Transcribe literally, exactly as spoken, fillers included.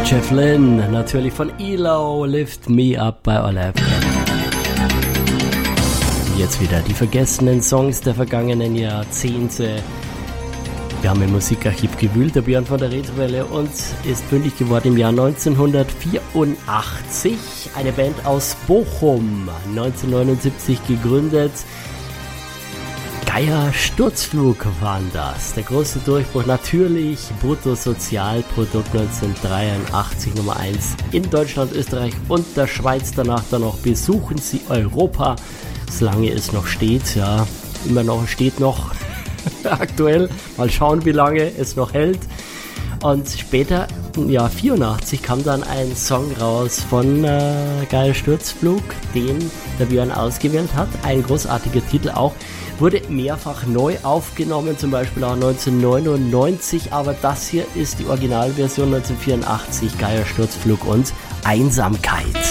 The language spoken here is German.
Jeff Lynne, natürlich von E L O, Lift Me Up bei Ola F M. Jetzt wieder die vergessenen Songs der vergangenen Jahrzehnte. Wir haben im Musikarchiv gewühlt, der Björn von der Retrowelle, und ist fündig geworden im Jahr neunzehnhundertvierundachtzig. Eine Band aus Bochum, neunzehnhundertneunundsiebzig gegründet. Geier Sturzflug waren das. Der große Durchbruch natürlich, Bruttosozialprodukt neunzehnhundertdreiundachtzig Nummer eins in Deutschland, Österreich und der Schweiz. Danach dann noch Besuchen Sie Europa, solange es noch steht. Ja, immer noch, steht noch aktuell. Mal schauen, wie lange es noch hält. Und später, im Jahr vierundachtzig, kam dann ein Song raus von äh, Geier Sturzflug, den der Björn ausgewählt hat. Ein großartiger Titel auch. Wurde mehrfach neu aufgenommen, zum Beispiel auch neunzehnhundertneunundneunzig, aber das hier ist die Originalversion neunzehnhundertvierundachtzig, Geier Sturzflug und Einsamkeit.